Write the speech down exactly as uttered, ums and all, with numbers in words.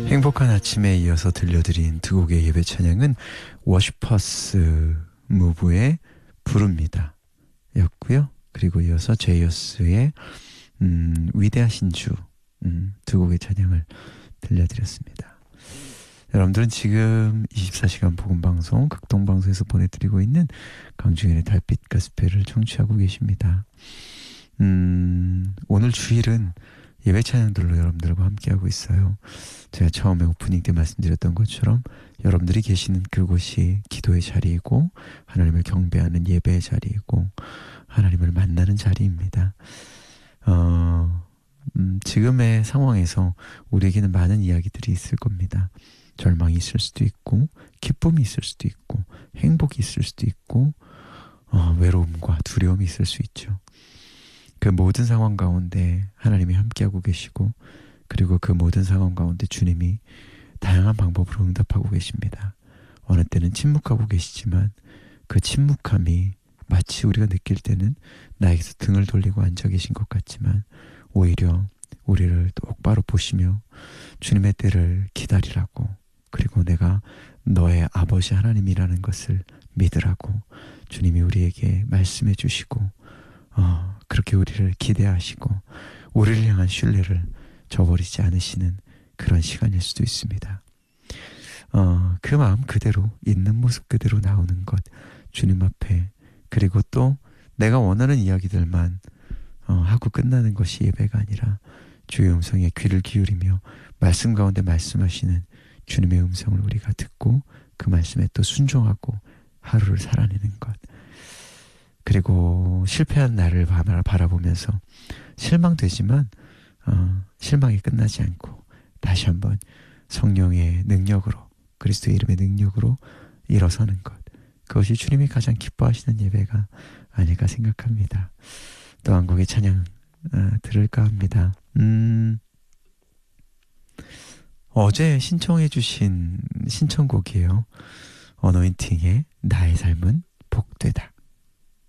행복한 아침에 이어서 들려드린 두 곡의 예배 찬양은 워시퍼스 무브의 부릅니다 였고요. 그리고 이어서 제이어스의 음, 위대하신 주 음, 두 곡의 찬양을 들려드렸습니다. 여러분들은 지금 이십사 시간 복음방송 극동방송에서 보내드리고 있는 강중현의 달빛 가스펠을 청취하고 계십니다. 음, 오늘 주일은 예배 찬양들로 여러분들과 함께하고 있어요. 제가 처음에 오프닝 때 말씀드렸던 것처럼 여러분들이 계시는 그곳이 기도의 자리이고 하나님을 경배하는 예배의 자리이고 하나님을 만나는 자리입니다. 어, 음, 지금의 상황에서 우리에게는 많은 이야기들이 있을 겁니다. 절망이 있을 수도 있고 기쁨이 있을 수도 있고 행복이 있을 수도 있고 어, 외로움과 두려움이 있을 수 있죠. 그 모든 상황 가운데 하나님이 함께하고 계시고 그리고 그 모든 상황 가운데 주님이 다양한 방법으로 응답하고 계십니다. 어느 때는 침묵하고 계시지만 그 침묵함이 마치 우리가 느낄 때는 나에게서 등을 돌리고 앉아 계신 것 같지만 오히려 우리를 똑바로 보시며 주님의 때를 기다리라고 그리고 내가 너의 아버지 하나님이라는 것을 믿으라고 주님이 우리에게 말씀해 주시고 어, 그렇게 우리를 기대하시고 우리를 향한 신뢰를 저버리지 않으시는 그런 시간일 수도 있습니다. 어, 그 마음 그대로 있는 모습 그대로 나오는 것 주님 앞에 그리고 또 내가 원하는 이야기들만 어, 하고 끝나는 것이 예배가 아니라 주의 음성에 귀를 기울이며 말씀 가운데 말씀하시는 주님의 음성을 우리가 듣고 그 말씀에 또 순종하고 하루를 살아내는 것 그리고 실패한 나를 바라보면서 실망되지만 어, 실망이 끝나지 않고 다시 한번 성령의 능력으로 그리스도의 이름의 능력으로 일어서는 것 그것이 주님이 가장 기뻐하시는 예배가 아닐까 생각합니다. 또 한 곡의 찬양 어, 들을까 합니다. 음, 어제 신청해 주신 신청곡이에요. 어노인팅의 나의 삶은 복되다.